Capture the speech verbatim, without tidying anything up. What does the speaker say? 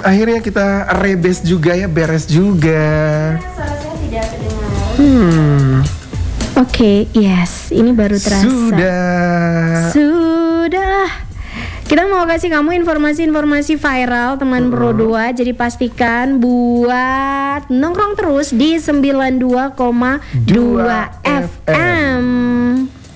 akhirnya kita rebes juga ya, beres juga. Suara saya tidak terdengar. Hmm. Oke, okay, yes, ini baru terasa. Sudah. Sudah. Kita mau kasih kamu informasi-informasi viral teman Pro dua. Jadi pastikan buat nongkrong terus di sembilan puluh dua koma dua F M.